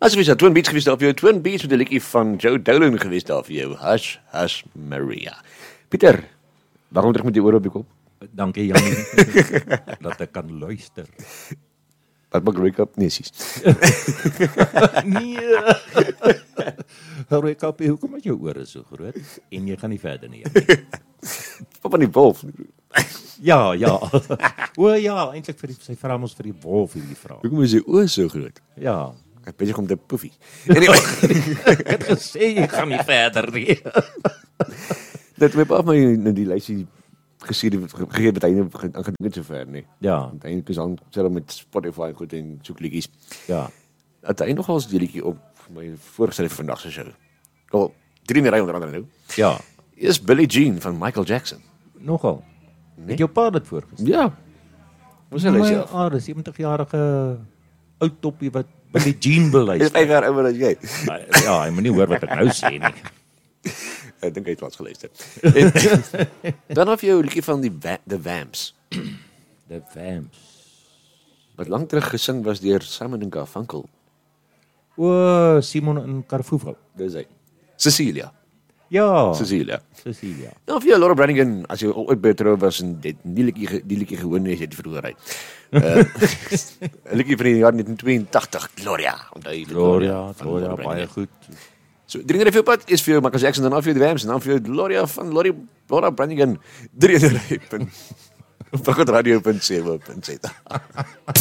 As jy Twin Beats gewees daar vir jou, Twin Beats met 'n liedjie van Joe Dolan gewees daar vir jou, Hush, Hush, Maria. Pieter, waarom terug met die oor op die kop? Dankie Janie, dat ek kan luister. Wat maak wake up? Nee, sies. Nee. Wake up, hoekom is jou ore so groot? En jy gaan nie verder nie. Papa die wolf. Ja. O ja, eintlik vir sy vra ons vir die wolf hierdie vraag. Hoekom is die oë so groot? Ja. Ek besig om te poefie. Anyway, Ek het gesê jy gaan nie verder nie. dit my pa my in die lysie gegee het hy gaan dit so ver nie. Ja. Hy is aan self met Spotify goed en soek liedjies. Ja. Het hy nog als die liedjie op my voorgestelde vandag se show. Al 3 in die ry onder andere nou. Ja. Is Billie Jean van Michael Jackson. Nogal. Nee? Het jou pa dit voorgestel? Ja. Moes hy luister. Dis 70-jarige oud toppie wat Billie Jean Hy is beluister. 5 jaar ouer as jy. Ja, hy moet nie hoor wat ek nou sê nie. Ek dink hy het wat geluister. En dan of jou liedjie van The Vamps. The Vamps. Wat lank terug gesing was deur Simon en Garfunkel. O, Simon en Garfunkel. Dis hy. Cecilia. Ja. Cecilia. Cecilia. Nou vir jou Laura Branigan, as jy ooit by trou was en dit die liedjie gewoon is, jy het verloor uit. 'n liedjie van die jaar 1982, Gloria. Onthou jy Gloria, van Laura baie Branigan. goed. So, 3 in die pad is vir jou Michael Jackson, dan af vir jou The Vamps, en dan vir jou Gloria van Laura Branigan, 3 in die ry. Op radio.7.z.